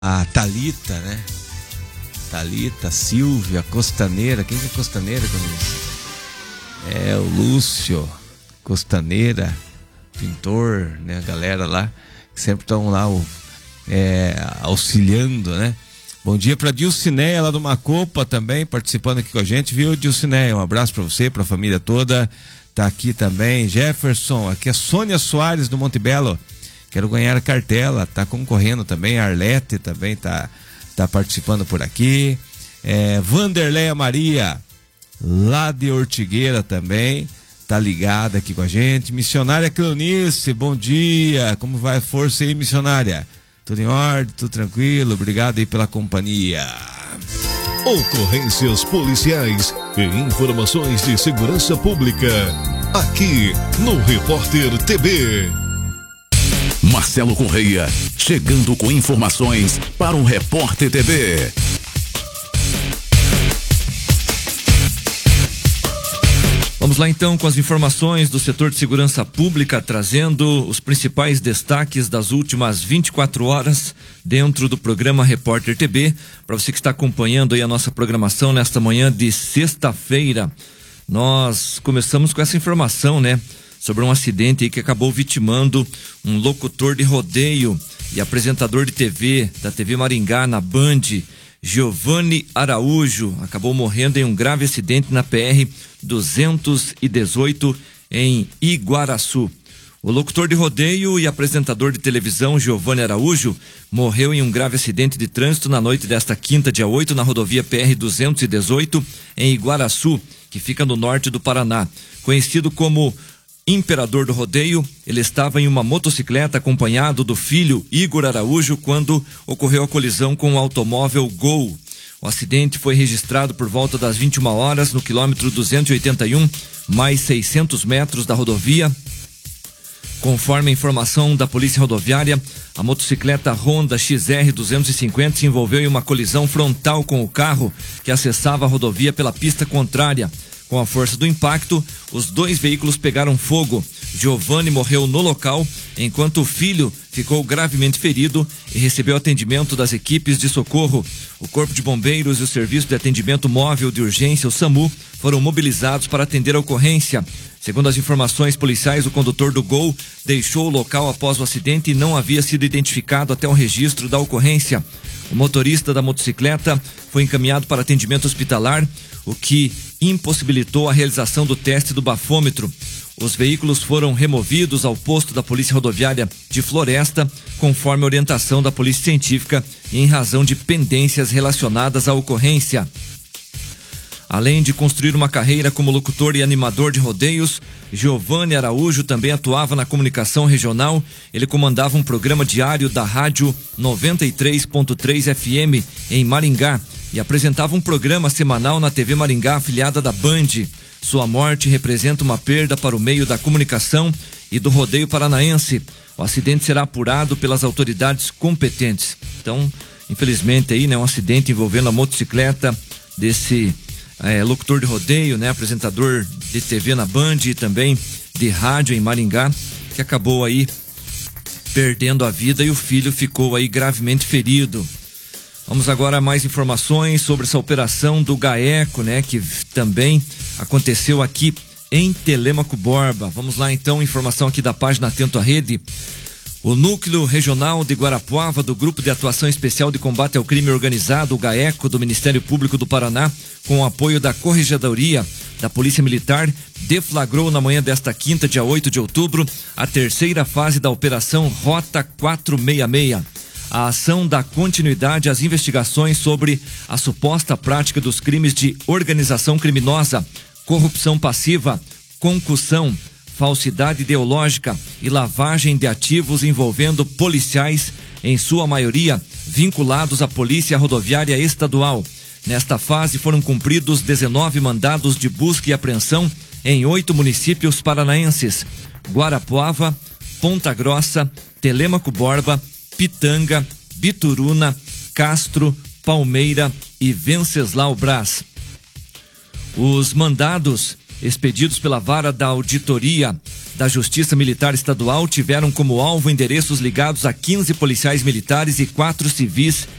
a Thalita, né? Thalita, Silvia, Costaneira. Quem que é Costaneira? É o Lúcio Costaneira, pintor, né? A galera lá que sempre estão lá auxiliando, né? Bom dia para Dilcinéia lá do Macopa também, participando aqui com a gente, viu, Dilcinéia? Um abraço para você, para a família toda. Tá aqui também Jefferson, aqui é Sônia Soares do Monte Belo. Quero ganhar a cartela, tá concorrendo também. A Arlete também tá participando por aqui. Vanderleia Maria, lá de Ortigueira também, tá ligada aqui com a gente. Missionária Cleonice, bom dia. Como vai a força aí, missionária? Tudo em ordem, tudo tranquilo? Obrigado aí pela companhia. Ocorrências policiais e informações de segurança pública. Aqui no Repórter TB. Marcelo Correia, chegando com informações para o Repórter TB. Vamos lá então com as informações do setor de segurança pública, trazendo os principais destaques das últimas 24 horas dentro do programa Repórter TB. Para você que está acompanhando aí a nossa programação nesta manhã de sexta-feira, nós começamos com essa informação, né? Sobre um acidente aí que acabou vitimando um locutor de rodeio e apresentador de TV, da TV Maringá, na Band, Giovanni Araújo, acabou morrendo em um grave acidente na PR 218 em Iguaraçu. O locutor de rodeio e apresentador de televisão Giovanni Araújo morreu em um grave acidente de trânsito na noite desta quinta, dia 8, na rodovia PR 218 em Iguaraçu, que fica no norte do Paraná. Conhecido como Imperador do Rodeio, ele estava em uma motocicleta acompanhado do filho Igor Araújo quando ocorreu a colisão com o automóvel Gol. O acidente foi registrado por volta das 21 horas no quilômetro 281, mais 600 metros da rodovia. Conforme a informação da Polícia Rodoviária, a motocicleta Honda XR 250 se envolveu em uma colisão frontal com o carro que acessava a rodovia pela pista contrária. Com a força do impacto, os dois veículos pegaram fogo. Giovanni morreu no local, enquanto o filho ficou gravemente ferido e recebeu atendimento das equipes de socorro. O Corpo de Bombeiros e o Serviço de Atendimento Móvel de Urgência, o SAMU, foram mobilizados para atender a ocorrência. Segundo as informações policiais, o condutor do Gol deixou o local após o acidente e não havia sido identificado até o registro da ocorrência. O motorista da motocicleta foi encaminhado para atendimento hospitalar, o que impossibilitou a realização do teste do bafômetro. Os veículos foram removidos ao posto da Polícia Rodoviária de Floresta, conforme a orientação da Polícia Científica e em razão de pendências relacionadas à ocorrência. Além de construir uma carreira como locutor e animador de rodeios, Giovanni Araújo também atuava na comunicação regional. Ele comandava um programa diário da rádio 93.3 FM em Maringá e apresentava um programa semanal na TV Maringá, afiliada da Band. Sua morte representa uma perda para o meio da comunicação e do rodeio paranaense. O acidente será apurado pelas autoridades competentes. Então, infelizmente aí, né, um acidente envolvendo a motocicleta desse locutor de rodeio, né, apresentador de TV na Band e também de rádio em Maringá, que acabou aí perdendo a vida e o filho ficou aí gravemente ferido. Vamos agora a mais informações sobre essa operação do GAECO, né, que também aconteceu aqui em Telêmaco Borba. Vamos lá então, informação aqui da página Atento à Rede. O Núcleo Regional de Guarapuava do Grupo de Atuação Especial de Combate ao Crime Organizado, o GAECO, do Ministério Público do Paraná, com o apoio da Corregedoria da Polícia Militar, deflagrou na manhã desta quinta, dia 8 de outubro, a terceira fase da Operação Rota 466. A ação dá continuidade às investigações sobre a suposta prática dos crimes de organização criminosa, corrupção passiva, concussão, falsidade ideológica e lavagem de ativos envolvendo policiais, em sua maioria vinculados à Polícia Rodoviária Estadual. Nesta fase foram cumpridos 19 mandados de busca e apreensão em 8 municípios paranaenses: Guarapuava, Ponta Grossa, Telêmaco Borba, Pitanga, Bituruna, Castro, Palmeira e Venceslau Brás. Os mandados expedidos pela Vara da Auditoria da Justiça Militar Estadual tiveram como alvo endereços ligados a 15 policiais militares e 4 civis